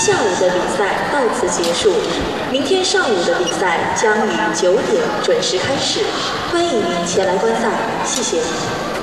下午的比赛到此结束，明天上午的比赛将于9点准时开始，欢迎您前来观赛，谢谢。